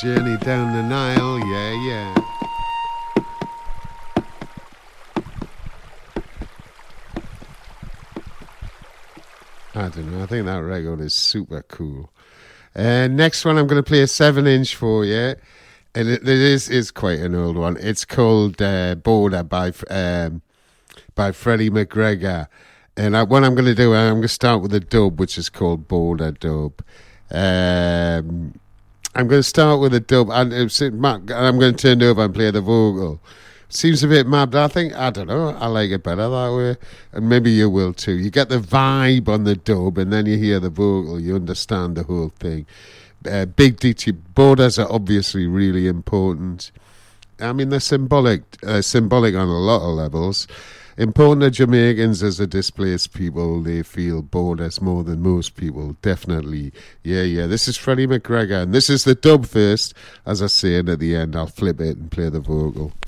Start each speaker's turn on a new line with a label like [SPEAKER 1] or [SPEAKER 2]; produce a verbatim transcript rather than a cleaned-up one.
[SPEAKER 1] journey down the Nile, yeah, yeah. I don't know, I think that record is super cool. And uh, next one, I'm going to play a seven inch for you. And it, it is, is quite an old one. It's called uh, Border by um, by Freddie McGregor. And I, what I'm going to do, I'm going to start with a dub, which is called Border Dub. Um, I'm going to start with a dub, and I'm going to turn it over and play the vocal. Seems a bit mad, but I think, I don't know, I like it better that way. And maybe you will too. You get the vibe on the dub, and then you hear the vocal, you understand the whole thing. Uh, big D T borders are obviously really important. I mean, they're symbolic, uh, symbolic on a lot of levels. Important to Jamaicans as a displaced people, they feel borders more than most people, definitely. Yeah, yeah, this is Freddie McGregor, and this is the dub first. As I say, and at the end, I'll flip it and play the vocal.